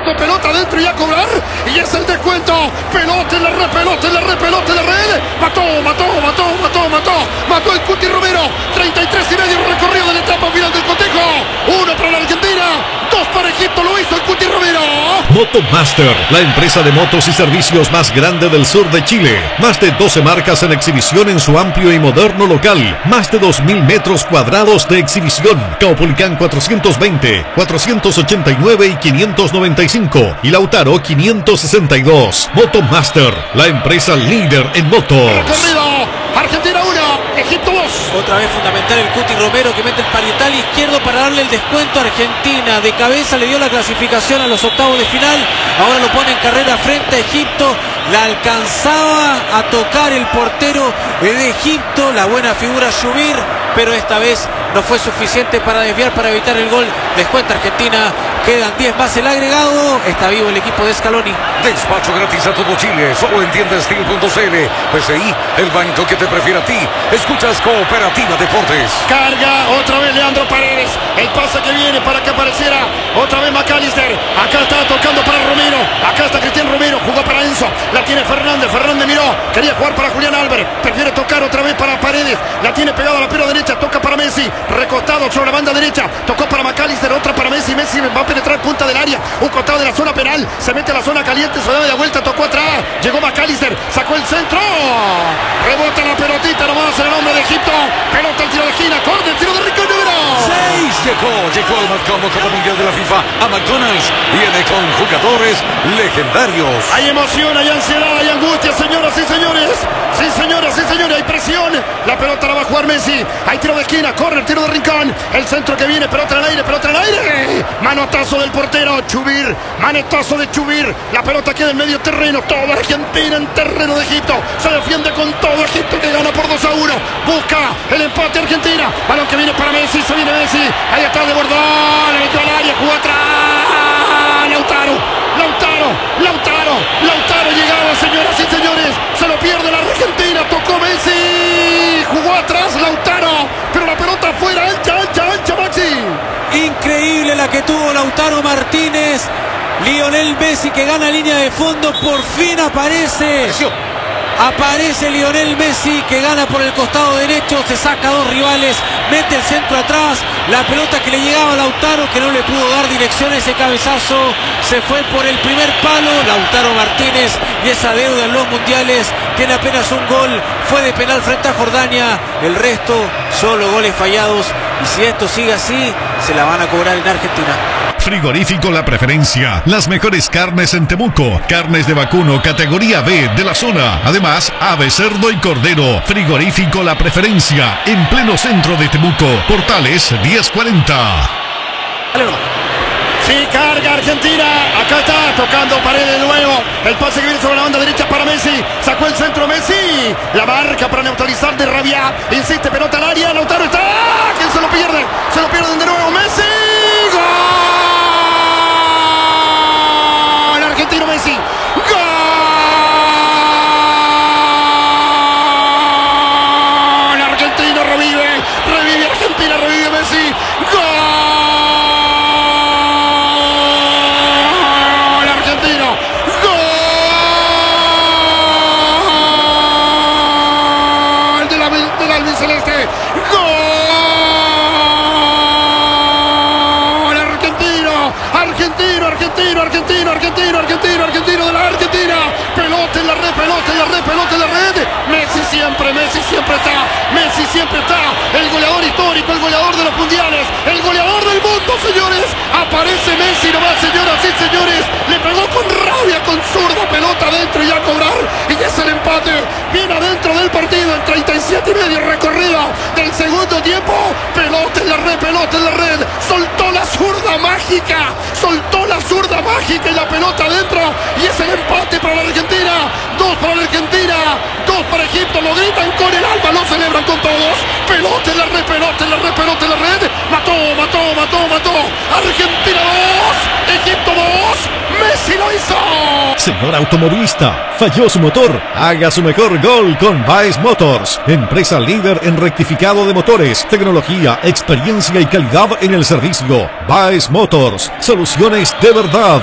Egipto, pelota adentro y a cobrar. Y es el descuento. Pelota en la red, pelota en la red, pelota en la red. Mató el Cuti Romero. 33 y medio recorrido de la etapa final del cotejo. 1 para la Argentina, 2 para Egipto. Lo hizo el Cuti Romero. Motomaster, la empresa de motos y servicios más grande del sur de Chile. Más de 12 marcas en exhibición en su amplio y moderno local. Más de 2.000 metros cuadrados de exhibición. Caupolicán 420, 489 y 595. Y Lautaro 562. Motomaster, la empresa líder en motos. Recorrido. Argentina 1, Egipto 2. Otra vez fundamental el Cuti Romero, que mete el parietal izquierdo para darle el descuento a Argentina. De cabeza le dio la clasificación a los octavos de final. Ahora lo pone en carrera frente a Egipto. La alcanzaba a tocar el portero de Egipto. La buena figura Shubir, pero esta vez no fue suficiente para desviar, para evitar el gol. Descuenta Argentina. Quedan 10 más el agregado. Está vivo el equipo de Scaloni. Despacho gratis a todo Chile. Solo en tiendastil.cl. PCI, el banco que te prefiere a ti. Escuchas Cooperativa Deportes. Carga otra vez Leandro Paredes. El pase que viene para que apareciera otra vez McAllister. Acá está tocando para Romero. Acá está Cristian Romero. Jugó para Enzo. La tiene Fernández. Fernández miró. Quería jugar para Julián Álvarez. Prefiere tocar otra vez para Paredes. La tiene pegada a la pierna derecha. Toca para Messi. Recostado sobre la banda derecha. Tocó para McAllister. Otra para Messi. Messi va a penetrar punta del área. Un costado de la zona penal. Se mete a la zona caliente. Se da de la vuelta. Tocó atrás. Llegó McAllister. Sacó el centro. Rebota la pelotita nomás en el hombre de Egipto. Pelota al tiro de esquina. Corte el tiro de Ricardo Rivera. 6 llegó el Marcano Copa Mundial de la FIFA a McDonald's. Viene con jugadores legendarios. Hay emoción, hay ansiedad, hay angustia, señoras y señores. Sí, señoras y señores, hay presión. La pelota la va a jugar Messi. Hay tiro de esquina, corre el tiro de Rincón. El centro que viene, pelota en el aire, pelota en el aire. Manotazo del portero, Chubir. Manetazo de Chubir. La pelota queda en medio terreno. Toda Argentina en terreno de Egipto. Se defiende con todo Egipto, que gana por 2-1. Busca el empate Argentina. Balón que viene para Messi, se viene Messi. Ahí está de Bordón. Le metió al área, jugó atrás. Lautaro llegaba, señoras y señores. Se lo pierde la Argentina. Tocó Messi. Jugó atrás Lautaro. Pero la pelota afuera. Ancha, Maxi. Increíble la que tuvo Lautaro Martínez. Lionel Messi, que gana línea de fondo. Por fin aparece Lionel Messi, que gana por el costado derecho. Se saca 2 rivales. Mete el centro atrás. La pelota que le llegaba a Lautaro, que no le pudo dar dirección a ese cabezazo. Se fue por el primer palo. Lautaro Martínez, y esa deuda en los mundiales. Tiene apenas un gol. Fue de penal frente a Jordania. El resto solo goles fallados. Y si esto sigue así, se la van a cobrar en Argentina. Frigorífico La Preferencia, las mejores carnes en Temuco, carnes de vacuno categoría B de la zona, además ave, cerdo y cordero. Frigorífico La Preferencia, en pleno centro de Temuco, Portales 1040. Sí, carga Argentina. Acá está tocando Paredes de nuevo. El pase que viene sobre la banda derecha para Messi. Sacó el centro Messi. La marca para neutralizar de Rabia. Insiste, pelota al área. Lautaro está. ¿Quién se lo pierde? Se lo pierden de nuevo. Messi. ¡Gol! Argentino Messi. ¡Gol! Argentino revive. Revive Argentina. Revive Messi. ¡Gol! Celeste, gol argentino de la Argentina. Pelota en la red, pelota en la red, pelota en la red. Messi siempre está. El goleador histórico, el goleador de los mundiales, el goleador del mundo, señores. Aparece Messi nomás, señoras y señores. Le pegó con rabia, con zurda, pelota adentro y a cobrar. Y es el empate. Bien adentro del partido, en 37 y medio recorrido del segundo tiempo. Pelota en la red, pelota en la red. Soltó la zurda mágica y la pelota adentro. Y es el empate para la Argentina. 2 para la Argentina, 2 para Egipto. Lo gritan con el alma, lo celebran con todos. Pelota en la red, pelota en la red, pelota en la red. Mató. Argentina 2, Egipto 2. Messi lo hizo. Señor automovilista, falló su motor. Haga su mejor gol con Baez Motors, empresa líder en rectificado de motores, tecnología, experiencia y calidad en el servicio. Baez Motors, soluciones de verdad.